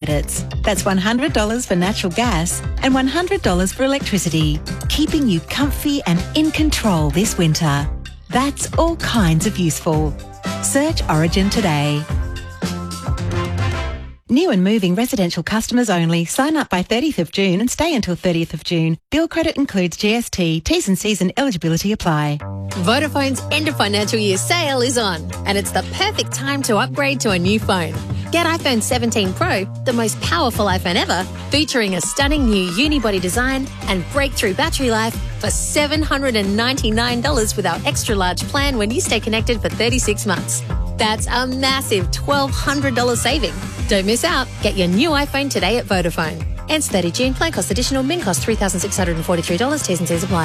credits. That's $100 for natural gas and $100 for electricity, keeping you comfy and in control this winter. That's all kinds of useful. Search Origin today. New and moving residential customers only. Sign up by 30th of June and stay until 30th of June. Bill credit includes GST. T's and C's and eligibility apply. Vodafone's end of financial year sale is on, and it's the perfect time to upgrade to a new phone. Get iPhone 17 Pro, the most powerful iPhone ever, featuring a stunning new unibody design and breakthrough battery life for $799 with our extra large plan when you stay connected for 36 months. That's a massive $1,200 saving. Don't miss out. Get your new iPhone today at Vodafone. Ends 30 June. Plan cost additional. Min cost $3,643. T's and C's apply.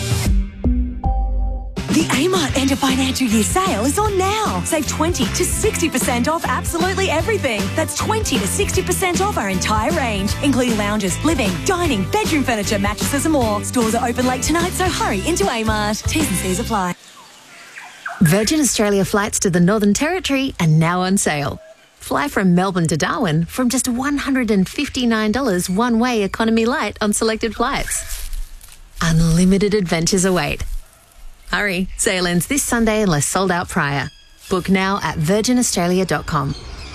The Amart end of financial year sale is on now. Save 20 to 60% off absolutely everything. That's 20 to 60% off our entire range, including lounges, living, dining, bedroom furniture, mattresses and more. Stores are open late tonight, so hurry into Amart. T's and C's apply. Virgin Australia flights to the Northern Territory are now on sale. Fly from Melbourne to Darwin from just $159 one-way economy light on selected flights. Unlimited adventures await. Hurry, sale ends this Sunday unless sold out prior. Book now at virginaustralia.com.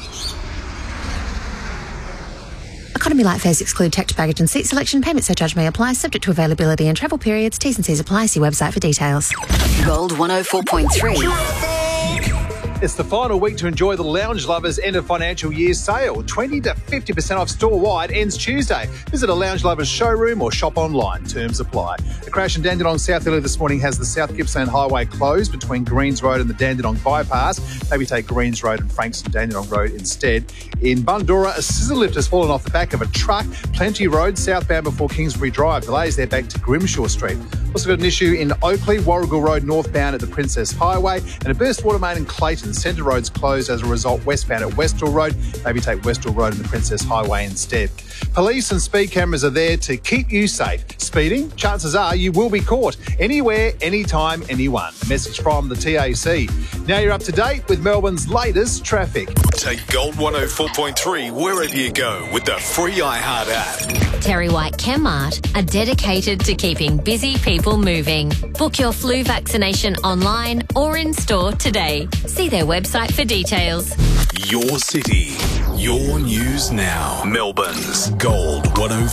Economy light fares exclude checked baggage and seat selection. Payment surcharge may apply, subject to availability and travel periods. T's and C's apply. See website for details. Gold 104.3. It's the final week to enjoy the Lounge Lovers end of financial year sale. 20 to 50% off store-wide ends Tuesday. Visit a Lounge Lovers showroom or shop online. Terms apply. A crash in Dandenong South earlier this morning has the South Gippsland Highway closed between Greens Road and the Dandenong Bypass. Maybe take Greens Road and Frankston Dandenong Road instead. In Bundoora, a scissor lift has fallen off the back of a truck. Plenty Road, southbound before Kingsbury Drive. Delays there back to Grimshaw Street. Also got an issue in Oakley, Warrigal Road northbound at the Princess Highway, and a burst water main in Clayton. Centre Road's closed as a result westbound at Westall Road. Maybe take Westall Road and the Princess Highway instead. Police and speed cameras are there to keep you safe. Speeding? Chances are you will be caught. Anywhere, anytime, anyone. A message from the TAC. Now you're up to date with Melbourne's latest traffic. Take Gold 104.3 wherever you go with the free iHeart app. Terry White Chemmart are dedicated to keeping busy people moving. Book your flu vaccination online or in store today. See their website for details. Your city, your news now. Melbourne's Gold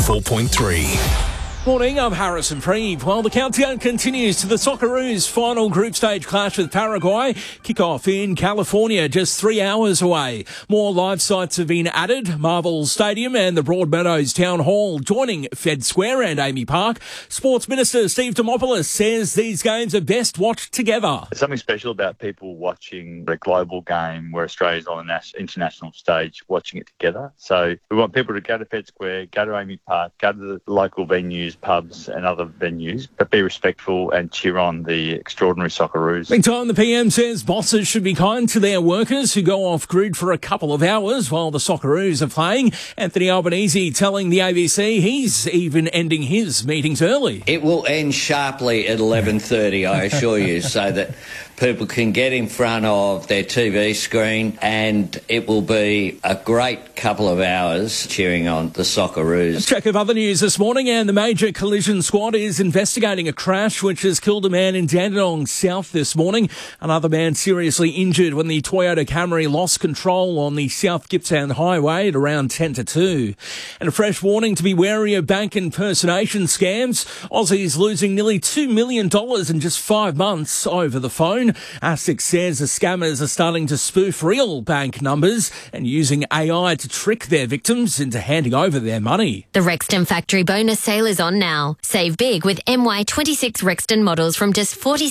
104.3. Morning, I'm Harrison Preeve. Well, the countdown continues to the Socceroos' final group stage clash with Paraguay. Kick-off in California, just 3 hours away. More live sites have been added. Marvel Stadium and the Broadmeadows Town Hall joining Fed Square and Amy Park. Sports Minister Steve Demopoulos says these games are best watched together. There's something special about people watching a global game where Australia's on an international stage, watching it together. So we want people to go to Fed Square, go to Amy Park, go to the local venues, pubs and other venues, but be respectful and cheer on the extraordinary Socceroos. Meantime, the PM says bosses should be kind to their workers who go off-grid for a couple of hours while the Socceroos are playing. Anthony Albanese telling the ABC he's even ending his meetings early. It will end sharply at 11:30, I assure you, so that people can get in front of their TV screen, and it will be a great couple of hours cheering on the Socceroos. Check of other news this morning, and the major collision squad is investigating a crash which has killed a man in Dandenong South this morning. Another man seriously injured when the Toyota Camry lost control on the South Gippsland Highway at around 10 to 2. And a fresh warning to be wary of bank impersonation scams. Aussies losing nearly $2 million in just 5 months over the phone. ASIC says the scammers are starting to spoof real bank numbers and using AI to trick their victims into handing over their money. The Rexton Factory bonus sale is on now. Save big with MY26 Rexton models from just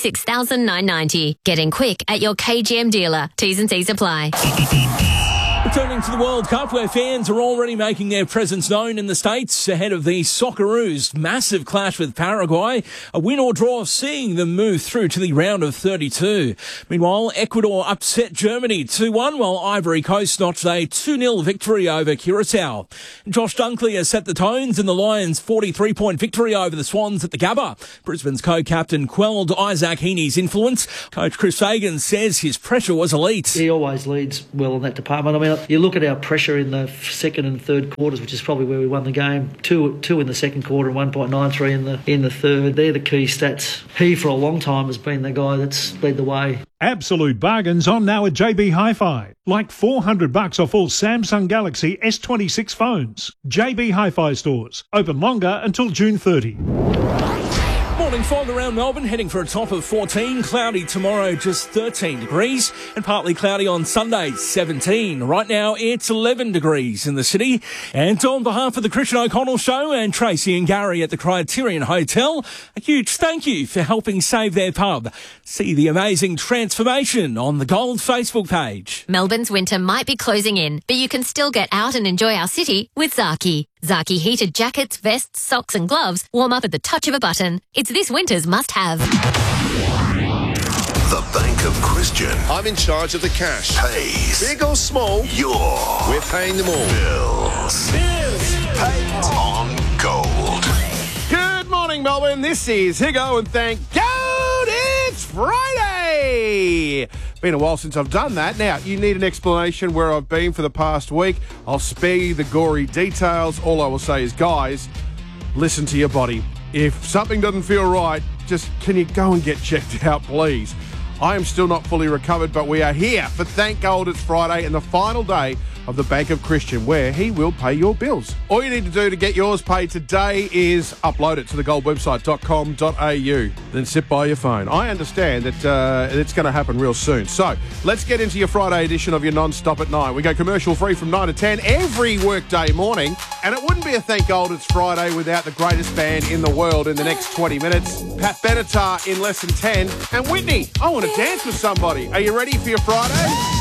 $46,990. Get in quick at your KGM dealer. T's and C's apply. Returning to the World Cup, where fans are already making their presence known in the States ahead of the Socceroos' massive clash with Paraguay. A win or draw seeing them move through to the round of 32. Meanwhile, Ecuador upset Germany 2-1, while Ivory Coast notched a 2-0 victory over Curaçao. Josh Dunkley has set the tones in the Lions' 43-point victory over the Swans at the Gabba. Brisbane's co-captain quelled Isaac Heaney's influence. Coach Chris Fagan says his pressure was elite. He always leads well in that department. I mean, about. You look at our pressure in the second and third quarters, which is probably where we won the game. Two in the second quarter and 1.93 in the third. They're the key stats. He, for a long time, has been the guy that's led the way. Absolute bargains on now at JB Hi-Fi. Like $400 off all Samsung Galaxy S26 phones. JB Hi-Fi stores. Open longer until June 30. Morning fog around Melbourne, heading for a top of 14. Cloudy tomorrow, just 13 degrees. And partly cloudy on Sunday, 17. Right now, it's 11 degrees in the city. And on behalf of the Christian O'Connell Show and Tracy and Gary at the Criterion Hotel, a huge thank you for helping save their pub. See the amazing transformation on the Gold Facebook page. Melbourne's winter might be closing in, but you can still get out and enjoy our city with Zaki. Zaki heated jackets, vests, socks and gloves warm up at the touch of a button. It's this winter's must-have. The Bank of Christian I'm in charge of the cash. pays. Big or small, we're paying them all. Bills. Paid on gold. Good morning, Melbourne. This is Higo, and thank God it's Friday. Been a while since I've done that. Now, you need an explanation where I've been for the past week. I'll spare you the gory details. All I will say is, guys, listen to your body. If something doesn't feel right, just can you go and get checked out, please? I am still not fully recovered, but we are here for Thank God It's Friday and the final day of the Bank of Christian, where he will pay your bills. All you need to do to get yours paid today is upload it to thegoldwebsite.com.au. Then sit by your phone. I understand that it's going to happen real soon. So let's get into your Friday edition of your Non-Stop at 9. We go commercial free from 9 to 10 every workday morning. And it wouldn't be a Thank God It's Friday without the greatest band in the world in the next 20 minutes. Pat Benatar in less than 10. And Whitney, I want to dance with somebody. Are you ready for your Friday?